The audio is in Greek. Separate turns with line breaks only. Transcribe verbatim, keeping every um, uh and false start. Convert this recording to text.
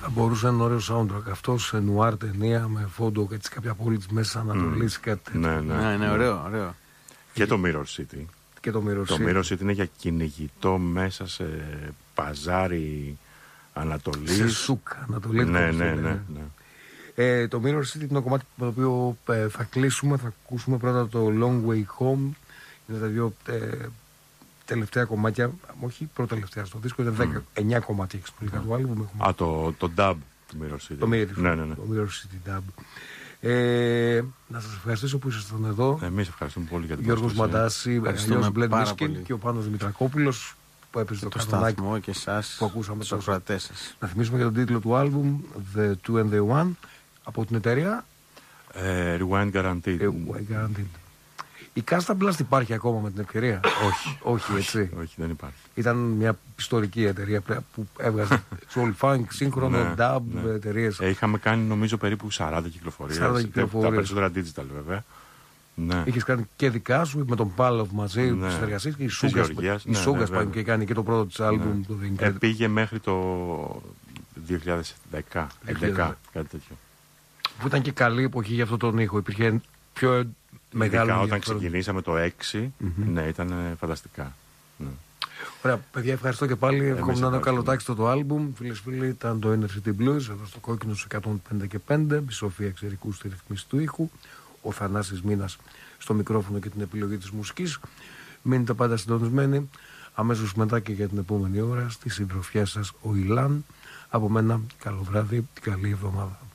Θα μπορούσε να είναι ωραίο soundtrack αυτό σε νουάρ ταινία με φόντο έτσι, κάποια πόλη τη Μέσης Ανατολής. Mm. Κάτι
ναι, ναι,
ναι, ναι, ωραίο, ωραίο.
Και το Mirror City.
Και το Mirror
το
City.
Mirror City είναι για κυνηγητό μέσα σε παζάρι Ανατολής.
Σε σουκ Ανατολή.
Ναι, ναι, ναι, ναι, ναι.
Ε, το Mirror City είναι το κομμάτι με το οποίο ε, θα κλείσουμε. Θα ακούσουμε πρώτα το Long Way Home. Είναι τα δύο ε, τελευταία κομμάτια. Όχι πρώτα τελευταία στο δίσκο. Είναι δέκα, mm. εννιά κομμάτια εξωτερικά mm. του άλμπουμ.
Α, το, το dub του Mirror City.
Το Mirror,
ναι, ναι, ναι.
το Mirror City dub. Ε, να σας ευχαριστήσω που ήσασταν εδώ.
Εμείς ευχαριστούμε πολύ για την
Γιώργος Μαντάση,
Μαντάση,
Μπλεντ Μίσκιν και ο Πάνος Δημητρακόπουλος που έπαιζε το,
το σταθμό και εσάς
που ακούσαμε
τους ακροατές σας.
Να θυμίσουμε για τον τίτλο του άλμπουμ The Two and the One από την εταιρεία
ε, Rewind Guaranteed.
Rewind Guaranteed. Η Casta Blast υπάρχει ακόμα με την ευκαιρία?
Όχι.
όχι, έτσι.
Όχι, όχι, δεν υπάρχει.
Ήταν μια ιστορική εταιρεία που έβγαζε soul funk, σύγχρονο, ναι, dub, ναι. εταιρείες.
Ε, είχαμε κάνει νομίζω περίπου σαράντα κυκλοφορίες.
σαράντα κυκλοφορίες.
Τα περισσότερα digital βέβαια. Ναι.
Είχες κάνει και δικά σου με τον Πάλοφ μαζί, ναι. συνεργασίες και η Σούγκας ναι, ναι, και κάνει και το πρώτο της άλμπουμ.
Ναι. Ε, πήγε μέχρι το δύο χιλιάδες δέκα, έντεκα, κάτι τέτοιο.
Που ήταν και καλή εποχή για αυτόν τον ήχο. Υπήρχε πιο μεγάλο.
Ειδικά όταν ξεκινήσαμε το έξι, mm-hmm. ναι, ήταν φανταστικά. Ναι.
Ωραία, παιδιά, ευχαριστώ και πάλι. Εύχομαι να είναι καλοτάξιτο το άλμπουμ. Φίλες και φίλοι, ήταν το Inner City Blues εδώ στο Κόκκινο εκατόν πέντε και πέντε. Η Σοφία Εξερικού στη ρυθμίση του ήχου. Ο Θανάσης Μήνας στο μικρόφωνο και την επιλογή της μουσικής. Μείνετε πάντα συντονισμένοι. Αμέσως μετά και για την επόμενη ώρα στη συντροφιά σας ο Ηλάν. Από μένα, καλό βράδυ, καλή εβδομάδα.